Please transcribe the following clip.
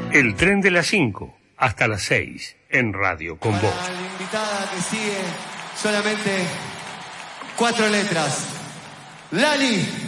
El tren de las 5 hasta las 6 en Radio con Voz. Para la invitada que sigue, solamente 4 letras. Lali.